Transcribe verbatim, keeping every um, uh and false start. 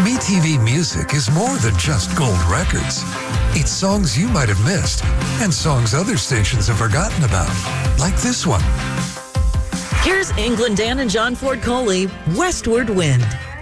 MeTV Music is more than just gold records. It's songs you might have missed and songs other stations have forgotten about, like this one. Here's England Dan and John Ford Coley, Westward Wind.